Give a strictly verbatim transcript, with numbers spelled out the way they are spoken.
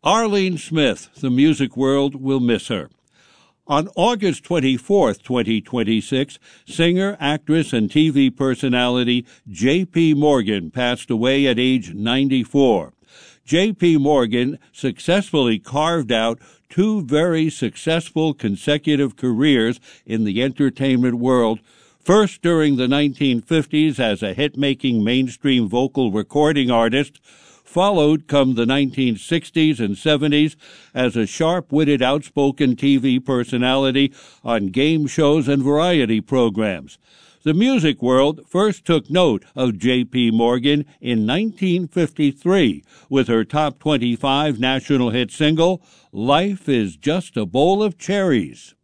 Arlene Smith, the music world will miss her. On August twenty-fourth, twenty twenty-six, singer, actress, and T V personality J P. Morgan passed away at age ninety-four. J P. Morgan successfully carved out two very successful consecutive careers in the entertainment world, first during the nineteen fifties as a hit-making mainstream vocal recording artist, followed come the nineteen sixties and seventies as a sharp-witted, outspoken T V personality on game shows and variety programs. The music world first took note of J P. Morgan in nineteen fifty-three with her top twenty-five national hit single, Life is Just a Bowl of Cherries.